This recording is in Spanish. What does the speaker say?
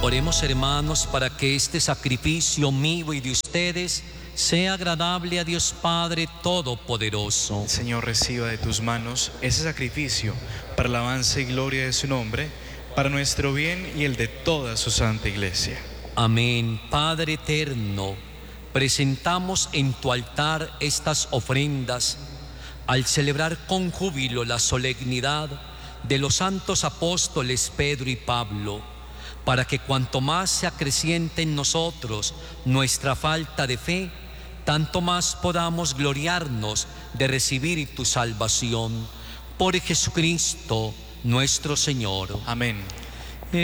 Oremos, hermanos, para que este sacrificio mío y de ustedes sea agradable a Dios Padre Todopoderoso. El Señor reciba de tus manos ese sacrificio para la alabanza y gloria de su nombre, para nuestro bien y el de toda su santa Iglesia. Amén. Padre eterno, presentamos en tu altar estas ofrendas al celebrar con júbilo la solemnidad de los santos apóstoles Pedro y Pablo, para que cuanto más se acreciente en nosotros nuestra falta de fe, tanto más podamos gloriarnos de recibir tu salvación. Por Jesucristo nuestro Señor. Amén.